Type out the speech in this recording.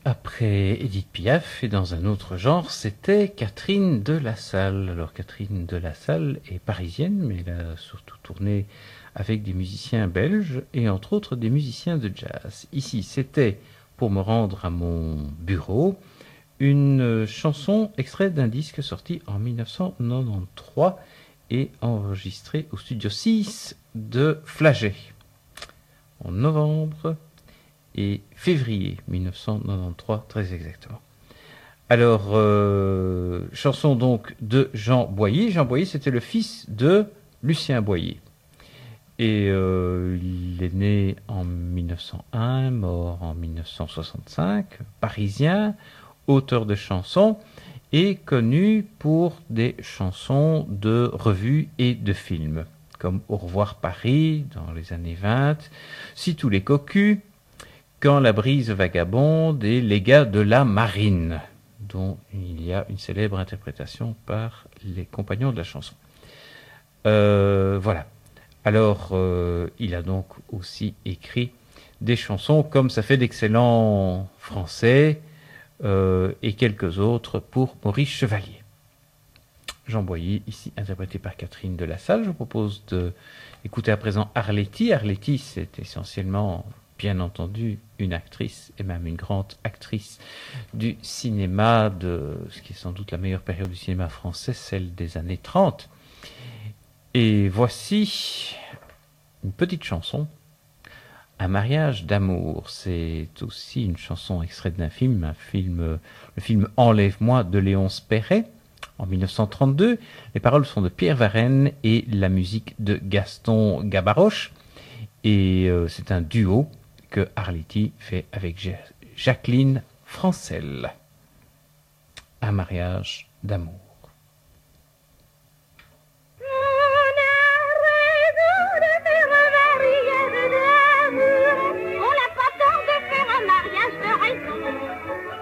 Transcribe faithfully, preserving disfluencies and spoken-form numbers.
après Édith Piaf, et dans un autre genre, c'était Catherine de La Salle. Alors Catherine de La Salle est parisienne, mais elle a surtout tourné avec des musiciens belges et entre autres des musiciens de jazz. Ici, c'était, pour me rendre à mon bureau, une chanson extraite d'un disque sorti en mille neuf cent quatre-vingt-treize et enregistré au studio six de Flagey en novembre et février mille neuf cent quatre-vingt-treize, très exactement. Alors, euh, chanson donc de Jean Boyer. Jean Boyer, c'était le fils de Lucien Boyer. Et euh, il est né en mille neuf cent un, mort en mille neuf cent soixante-cinq, parisien, auteur de chansons, et connu pour des chansons de revues et de films, comme Au revoir Paris, dans les années vingt, Si tous les cocus, Quand la brise vagabonde et Les gars de la marine, dont il y a une célèbre interprétation par les compagnons de la chanson. Euh, voilà. Alors, euh, il a donc aussi écrit des chansons comme Ça fait d'excellents Français euh, et quelques autres pour Maurice Chevalier. Jean Boyer, ici interprété par Catherine de La Salle. Je vous propose d'écouter à présent Arletty. Arletty, c'est essentiellement, bien entendu, une actrice et même une grande actrice du cinéma, de ce qui est sans doute la meilleure période du cinéma français, celle des années trente. Et voici une petite chanson, Un mariage d'amour. C'est aussi une chanson extraite d'un film, un film, le film Enlève-moi de Léonce Perret, en mille neuf cent trente-deux. Les paroles sont de Pierre Varenne et la musique de Gaston Gabaroche. Et euh, c'est un duo que Arletty fait avec Jacqueline Francel. Un mariage d'amour.